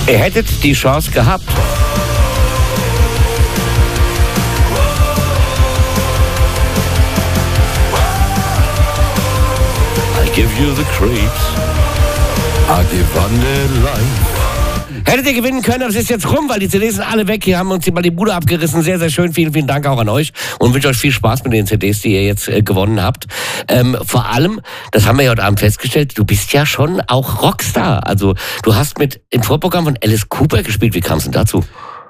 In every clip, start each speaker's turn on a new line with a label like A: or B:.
A: Ihr hättet die Chance gehabt. I give you the creeps. I give on the life. Hättet ihr gewinnen können, aber es ist jetzt rum, weil die CDs sind alle weg. Hier haben uns mal die Bude abgerissen. Sehr, sehr schön. Vielen, vielen Dank auch an euch und wünsche euch viel Spaß mit den CDs, die ihr jetzt gewonnen habt. Vor allem, das haben wir ja heute Abend festgestellt, du bist ja schon auch Rockstar. Also du hast im Vorprogramm von Alice Cooper gespielt. Wie kam es denn dazu?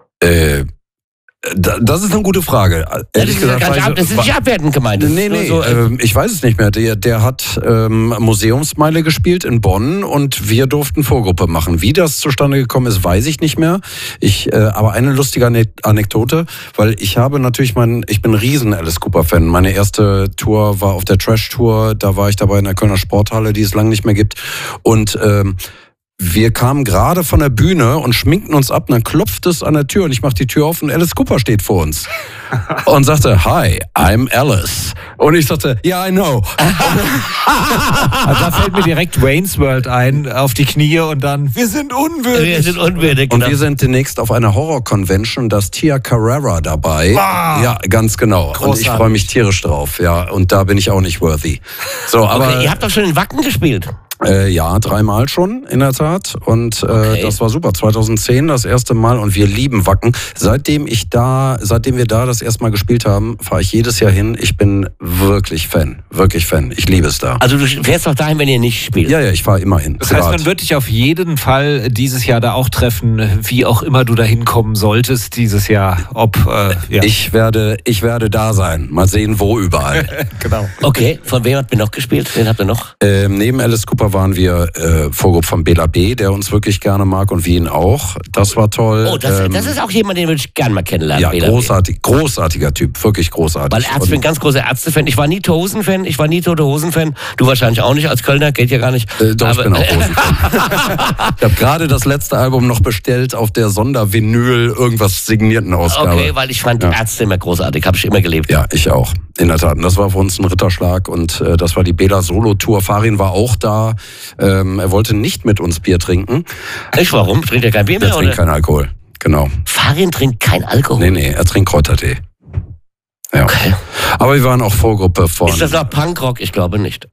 B: Das ist eine gute Frage.
A: Das ist nicht abwertend gemeint.
B: Nee. Ich weiß es nicht mehr. Der hat Museumsmeile gespielt in Bonn und wir durften Vorgruppe machen. Wie das zustande gekommen ist, weiß ich nicht mehr. Aber eine lustige Anekdote, weil ich bin ein riesen Alice Cooper-Fan. Meine erste Tour war auf der Trash-Tour. Da war ich dabei in der Kölner Sporthalle, die es lange nicht mehr gibt. Und wir kamen gerade von der Bühne und schminkten uns ab, und dann klopft es an der Tür und ich mache die Tür auf und Alice Cooper steht vor uns und sagte, "Hi, I'm Alice." Und ich sagte, "Yeah, I know."
C: Also da fällt mir direkt Wayne's World ein, auf die Knie und dann, wir sind unwürdig.
A: Wir sind unwürdig.
B: Und wir sind demnächst auf einer Horror-Convention, da ist Tia Carrera dabei.
C: Ah,
B: ja, ganz genau.
C: großartig.
B: Und ich freue mich tierisch drauf. Ja, und da bin ich auch nicht worthy. So, aber
A: okay, ihr habt doch schon in Wacken gespielt.
B: Ja, 3-mal schon, in der Tat. Und das war super. 2010 das erste Mal und wir lieben Wacken. Seitdem wir da das erste Mal gespielt haben, fahre ich jedes Jahr hin. Ich bin wirklich Fan. Wirklich Fan. Ich liebe es da.
A: Also du fährst doch dahin, wenn ihr nicht spielt?
B: Ja, ich fahre immer hin.
C: Das heißt, man wird dich auf jeden Fall dieses Jahr da auch treffen, wie auch immer du da hinkommen solltest dieses Jahr. Ja.
B: Ich werde da sein. Mal sehen, wo überall.
C: Genau.
A: Okay, von wem habt ihr noch gespielt? Wen habt ihr noch?
B: Neben Alice Cooper waren wir Vorgruppe von Bela B., der uns wirklich gerne mag und wir ihn auch. Das war toll.
A: Oh, das ist auch jemand, den würde ich gerne mal kennenlernen.
B: Ja,
A: Bela
B: großartiger Typ, wirklich großartig.
A: Weil ich bin ein ganz großer Ärzte-Fan. Ich war nie Hosen-Fan, ich war nie Tote Hosen-Fan. Du wahrscheinlich auch nicht als Kölner, geht ja gar nicht.
B: Doch, ich bin auch Hosen-Fan. Ich habe gerade das letzte Album noch bestellt auf der Sondervinyl, irgendwas signierten Ausgabe.
A: Okay, weil ich fand die Ärzte immer großartig, habe ich immer gelebt.
B: Ja, ich auch, in der Tat. Und das war für uns ein Ritterschlag und das war die Bela Solo-Tour. Farin war auch da. Er wollte nicht mit uns Bier trinken.
A: Echt, warum? Trinkt er kein Bier mehr?
B: Er trinkt keinen Alkohol, genau.
A: Farin trinkt kein Alkohol?
B: Nee, er trinkt Kräutertee. Ja.
A: Okay.
B: Aber wir waren auch Vorgruppe von...
A: Ist das auch Punkrock? Ich glaube nicht.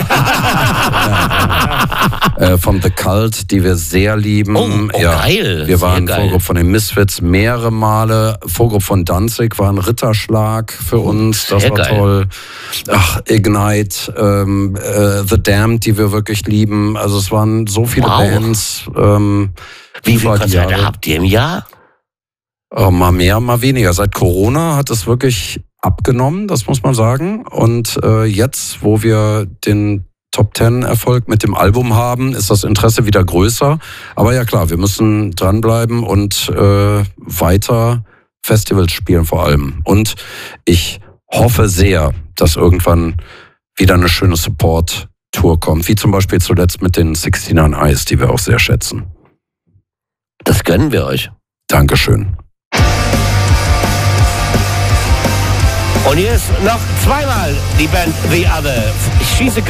B: Von The Cult, die wir sehr lieben.
A: Oh, geil.
B: Wir waren
A: sehr geil.
B: Vorgruppe von den Misfits mehrere Male. Vorgruppe von Danzig war ein Ritterschlag für uns. Das
A: sehr
B: war
A: geil.
B: toll. Ach, Ignite, The Damned, die wir wirklich lieben. Also es waren so viele Bands.
A: Wie viele Konzerte habt ihr im Jahr?
B: Mal mehr, mal weniger. Seit Corona hat es wirklich abgenommen, das muss man sagen. Und jetzt, wo wir den Top-10-Erfolg mit dem Album haben, ist das Interesse wieder größer. Aber ja klar, wir müssen dranbleiben und weiter Festivals spielen vor allem. Und ich hoffe sehr, dass irgendwann wieder eine schöne Support-Tour kommt. Wie zum Beispiel zuletzt mit den 69 Eyes, die wir auch sehr schätzen.
A: Das gönnen wir euch.
B: Dankeschön.
A: Und hier ist noch zweimal die Band The Other. Ich schieße